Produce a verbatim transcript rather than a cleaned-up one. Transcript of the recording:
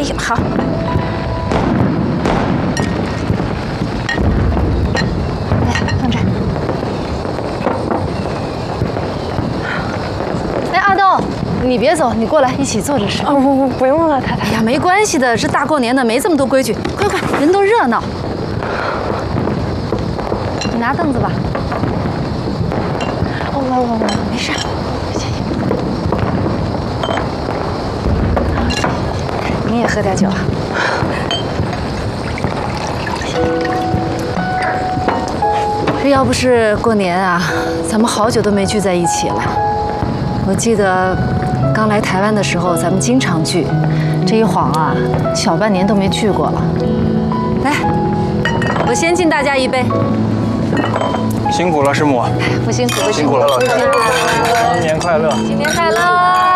呀，好。来，放这儿。哎，阿豆，你别走，你过来一起坐着吃。 哦，不不，不用了，太太。 哎呀，没关系的，这大过年的没这么多规矩，快快，人都热闹。你拿凳子吧。 我我我我， 没事。 你也喝点酒啊！这要不是过年啊，咱们好久都没聚在一起了。我记得刚来台湾的时候，咱们经常聚，这一晃啊，小半年都没聚过了。来，我先敬大家一杯。 辛苦了，师母。 不辛苦，不辛苦了，老师。新年快乐！ 新年快乐！